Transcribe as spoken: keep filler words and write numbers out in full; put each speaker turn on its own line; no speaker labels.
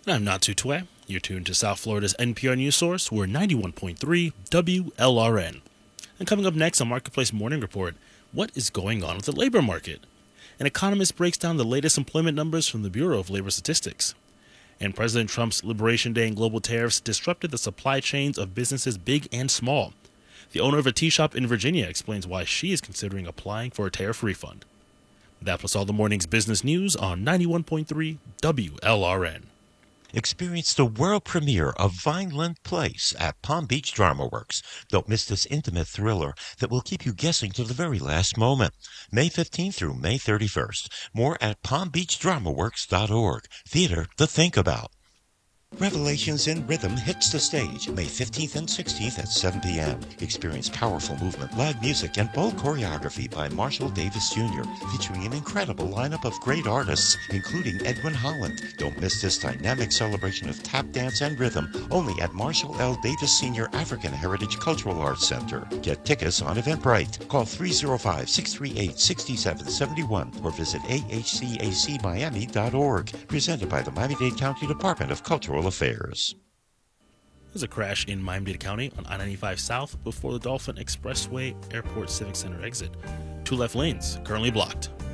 And I'm Natsu Tue. You're tuned to South Florida's N P R News Source. We're ninety-one point three W L R N. And coming up next on Marketplace Morning Report, what is going on with the labor market? An economist breaks down the latest employment numbers from the Bureau of Labor Statistics. And President Trump's Liberation Day and global tariffs disrupted the supply chains of businesses big and small. The owner of a tea shop in Virginia explains why she is considering applying for a tariff refund. That plus all the morning's business news on ninety-one point three W L R N.
Experience the world premiere of Vineland Place at Palm Beach Drama Works. Don't miss this intimate thriller that will keep you guessing to the very last moment. May fifteenth through May thirty-first. More at palm beach drama works dot org. Theater to think about. Revelations in Rhythm hits the stage May fifteenth and sixteenth at seven p.m. Experience powerful movement, live music, and bold choreography by Marshall Davis Junior, featuring an incredible lineup of great artists, including Edwin Holland. Don't miss this dynamic celebration of tap dance and rhythm, only at Marshall L. Davis Senior African Heritage Cultural Arts Center. Get tickets on Eventbrite. Call three oh five, six three eight, six seven seven one or visit a h c a c miami dot org. Presented by the Miami-Dade County Department of Cultural Affairs.
There's a crash in Miami-Dade County on I ninety-five South before the Dolphin Expressway Airport Civic Center exit. Two left lanes currently blocked.